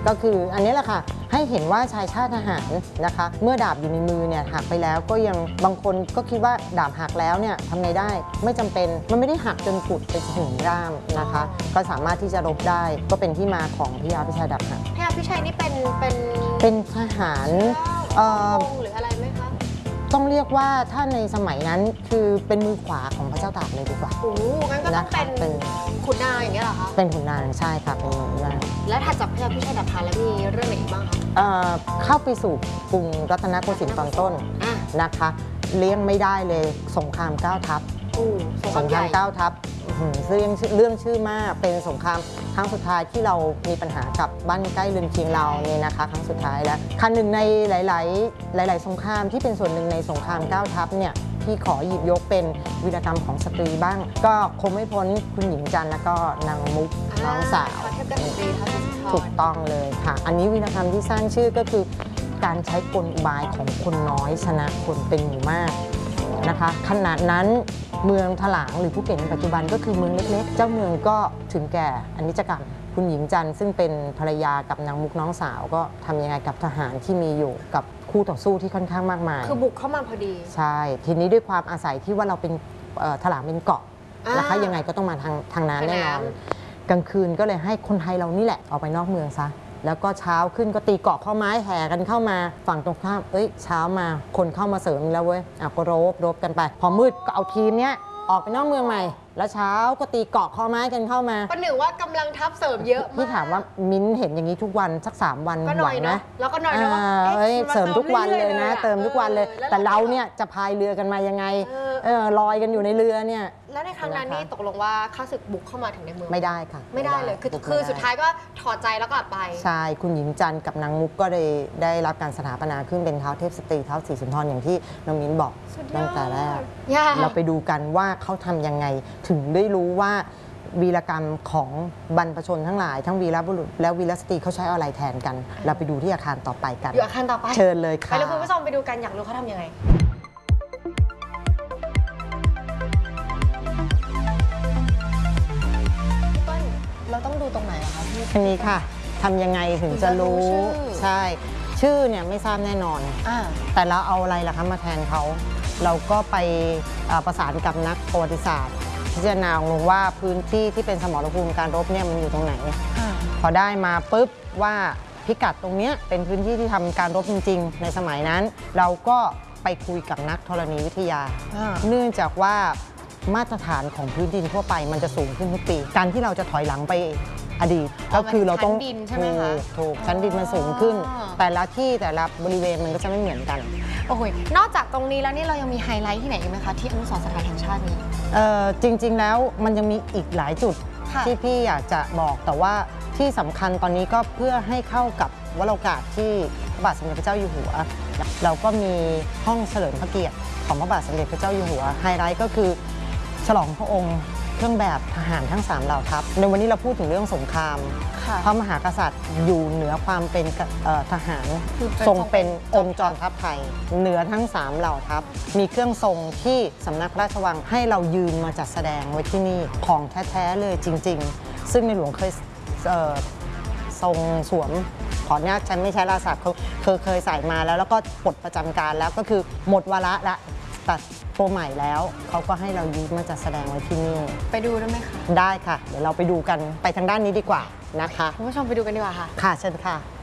ก็คืออันนี้แหละค่ะให้เห็นว่าชายชาติทหารนะคะเมื่อดาบอยู่ในมือเนี่ยหักไปแล้วก็ยังบางคนก็คิดว่าดาบหักแล้วเนี่ยทำไงได้ไม่จำเป็นมันไม่ได้หักจนกุดไปถึงด้ามนะคะก็สามารถที่จะรบได้ก็เป็นที่มาของพญาพิชัยดาบหักพญาพิชัยนี่เป็นทหารหรืออะไรไหมคะต้องเรียกว่าถ้าในสมัยนั้นคือเป็นมือขวาของพระเจ้าตากเลยดีกว่าโอ้งั้นก็ต้องเป็นขุนนางอย่างเงี้ยเหรอคะเป็นขุนนางใช่ค่ะเป็นขุนนางและถัดจากพญาพิชัยดาบหักแล้วมีเรื่องไหนอีกบ้างคะเข้าไปสู่กรุงรัตนโกสินทร์ตอนต้นนะคะเลี้ยงไม่ได้เลยสงคราม9 ทัพสงคราม9 ทัพเรื่องชื่อมากเป็นสงครามครั้งสุดท้ายที่เรามีปัญหากับบ้านใกล้เรือนเคียงเราเนี่ยนะคะครั้งสุดท้ายแล้วคันหนึ่งในหลายสงครามที่เป็นส่วนหนึ่งในสงคราม9 ทัพเนี่ยที่ขอหยิบยกเป็นวีรกรรมของสตรีบ้างก็คงไม่พ้นคุณหญิงจันทร์แล้วก็นางมุกน้องสาวถูกต้องเลยค่ะอันนี้วีรกรรมที่สร้างชื่อก็คือการใช้กลอุบายของคนน้อยชนะคนเป็นหมู่มากนะคะขณะนั้นเมืองถลางหรือภูเก็ตในปัจจุบันก็คือเมืองเล็กๆเจ้าเมืองก็ถึงแก่อนิจกรรมคุณหญิงจันทร์ซึ่งเป็นภรรยากับนางมุกน้องสาวก็ทำยังไงกับทหารที่มีอยู่กับคู่ต่อสู้ที่ค่อนข้างมากมายคือบุกเข้ามาพอดีใช่ทีนี้ด้วยความอาศัยที่ว่าเราเป็นถลางเป็นเกาะนะคะยังไงก็ต้องมาทางน้ำแน่นอนกลางคืนก็เลยให้คนไทยเรานี่แหละออกไปนอกเมืองซะแล้วก็เช้าขึ้นก็ตีเกาะข้อไม้แห่กันเข้ามาฝั่งตรงข้ามเช้ามาคนเข้ามาเสริมแล้วเว้ยก็รบกันไปพอมืดก็เอาทีมเนี้ยออกไปนอกเมืองใหม่แล้วเช้าก็ตีเกาะข้อไม้กันเข้ามาประหนึ่งว่ากำลังทัพเสริมเยอะมากพี่ถามว่ามิ้นเห็นอย่างนี้ทุกวันสัก3 วันไหวนะแล้วก็หน่อยนะว่าเสริมทุกวันเลยนะเติมทุกวันเลยแต่เราเนี่ยจะพายเรือกันมายังไงลอยกันอยู่ในเรือเนี่ยแล้วในครั้งนั้นนี่ตกลงว่าข้าศึกบุกเข้ามาถึงในเมืองไม่ได้ค่ะไม่ได้เลยคือสุดท้ายก็ถอดใจแล้วกลับไปใช่คุณหญิงจันทร์กับนางมุกก็ได้รับการสถาปนาขึ้นเป็นท้าวเทพสตรีท้าวศรีสุนทรอย่างที่น้องมิ้นบอกตั้งแต่แรกเราไปดูกันว่าเขาทำยังไงถึงได้รู้ว่าวีรกรรมของบรรพชนทั้งหลายทั้งวีรบุรุษและวีรสตรีเขาใช้อะไรแทนกันเราไปดูที่อาคารต่อไปกันอยู่อาคารต่อไปเชิญเลยค่ะไปเลยคุณผู้ชมไปดูกันอยากรู้เขาทำยังไงเราต้องดูตรงไหนคะพี่อันนี้ค่ะทำยังไงถึงจะรู้ใช่ชื่อเนี่ยไม่ทราบแน่นอนแต่เราเอาอะไรล่ะคะมาแทนเขาเราก็ไปประสานกับนักประวัติศาสตร์พิจารณาลงว่าพื้นที่ที่เป็นสมรภูมิการรบเนี่ยมันอยู่ตรงไหนพอได้มาปุ๊บว่าพิกัดตรงนี้เป็นพื้นที่ที่ทำการรบจริงๆในสมัยนั้นเราก็ไปคุยกับนักธรณีวิทยาเนื่องจากว่ามาตรฐานของพื้นดินทั่วไปมันจะสูงขึ้นทุกปีการที่เราจะถอยหลังไปอดีตก็คือเราต้องถูกชั้นดินมันสูงขึ้นแต่ละที่แต่ละบริเวณมันก็จะไม่เหมือนกันโอ้โหนอกจากตรงนี้แล้วนี่เรายังมีไฮไลท์ที่ไหนอีกไหมคะที่อนุสรณ์สถานแห่งชาตินี้จริงๆแล้วมันยังมีอีกหลายจุดที่พี่อยากจะบอกแต่ว่าที่สำคัญตอนนี้ก็เพื่อให้เข้ากับวโรกาสที่พระบาทสมเด็จพระเจ้าอยู่หัวเราก็มีห้องเฉลิมพระเกียรติของพระบาทสมเด็จพระเจ้าอยู่หัวไฮไลท์ก็คือฉลองพระองค์เครื่องแบบทหารทั้ง3เหล่าทัพในวันนี้เราพูดถึงเรื่องสงครามพระมหากษัตริย์อยู่เหนือความเป็นทหารทรงเป็นองค์จอมทัพไทยเหนือทั้ง3เหล่าทัพมีเครื่องทรงที่สำนักพระราชวังให้เรายืนมาจัดแสดงไว้ที่นี่ของแท้ๆเลยจริงๆซึ่งในหลวงเคยทรงสวมขออนุญาตฉันไม่ใช้ราศัพท์เขาเคยใส่มาแล้วก็ปลดประจำการแล้วก็คือหมดวาระละตัดโปรใหม่แล้วเขาก็ให้เรายืมมาจัดแสดงไว้ที่นี่ไปดูได้ไหมคะได้ค่ะเดี๋ยวเราไปดูกันไปทางด้านนี้ดีกว่านะคะคุณผู้ชมไปดูกันดีกว่าค่ะค่ะเชิญค่ะ